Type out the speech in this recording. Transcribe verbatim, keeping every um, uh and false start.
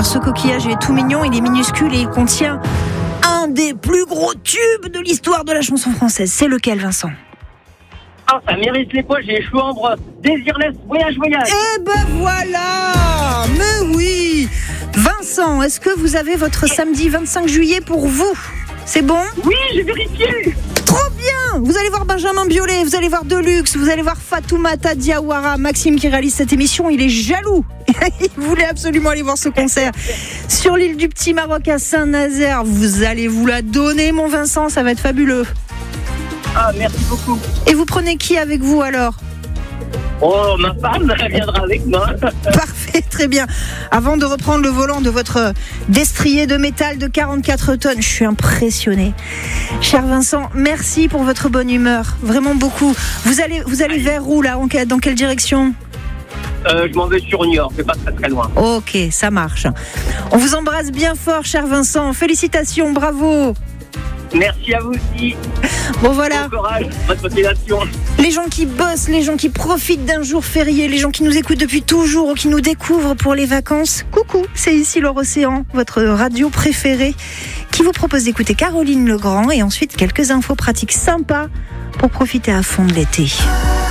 Alors ce coquillage est tout mignon, il est minuscule et il contient un des plus gros tubes de l'histoire de la chanson française. C'est lequel, Vincent ? Ah, ça mérite les poches, j'ai les cheveux ambre, Désirless, voyage, voyage. Eh ben voilà. Mais oui. Vincent, est-ce que vous avez votre samedi vingt-cinq juillet pour vous ? C'est bon ? Oui, j'ai vérifié. Trop bien. Vous allez voir Benjamin Biolay, vous allez voir Deluxe, vous allez voir Fatoumata Diawara. Maxime qui réalise cette émission, il est jaloux. Il voulait absolument aller voir ce concert sur l'île du Petit Maroc à Saint-Nazaire. Vous allez vous la donner, mon Vincent, ça va être fabuleux. Ah, merci beaucoup. Et vous prenez qui avec vous alors ? Oh, ma femme, elle viendra avec moi. Parfait, très bien. Avant de reprendre le volant de votre destrier de métal de quarante-quatre tonnes, je suis impressionnée. Cher Vincent, merci pour votre bonne humeur, vraiment beaucoup. Vous allez, vous allez vers où là ? Dans quelle direction ? Euh, je m'en vais sur New York, c'est pas très très loin. Ok, ça marche. On vous embrasse bien fort, cher Vincent. Félicitations, bravo. Merci à vous aussi. Bon voilà. Bon courage, votre motivation. Les gens qui bossent, les gens qui profitent d'un jour férié, les gens qui nous écoutent depuis toujours ou qui nous découvrent pour les vacances. Coucou, c'est ici l'Océan, votre radio préférée, qui vous propose d'écouter Caroline Legrand et ensuite quelques infos pratiques sympas pour profiter à fond de l'été.